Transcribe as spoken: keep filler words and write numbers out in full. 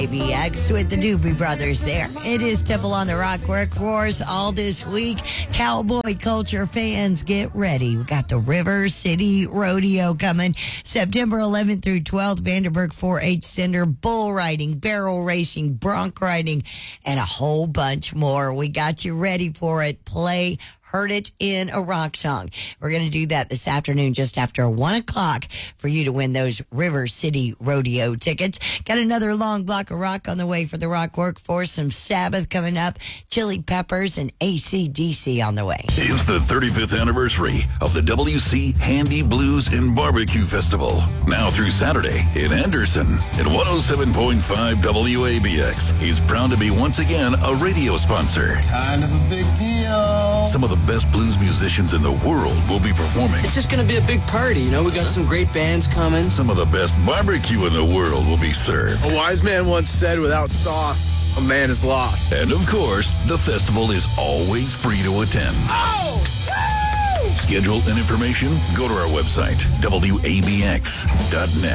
A B X with the Doobie Brothers there. It is Temple on the Rock Workforce all this week. Cowboy culture fans, get ready. We got the River City Rodeo coming September eleventh through twelfth. Vanderburg four H Center, bull riding, barrel racing, bronc riding, and a whole bunch more. We got you ready for it. Play Heard It in a Rock Song. We're going to do that this afternoon just after one o'clock for you to win those River City Rodeo tickets. Got another long block of rock on the way for the rock workforce. Some Sabbath coming up, Chili Peppers, and A C D C on the way. It's the thirty-fifth anniversary of the W C Handy Blues and Barbecue Festival. Now through Saturday in Anderson. At one oh seven point five W A B X is proud to be once again a radio sponsor. Kind of a big deal. Some of the best blues musicians in the world will be performing. It's just going to be a big party, you know. We got some great bands coming. Some of the best barbecue in the world will be served. A wise man once said, without sauce, a man is lost. And of course, the festival is always free to attend. Oh! Woo! Schedule and information, go to our website, W A B X dot net.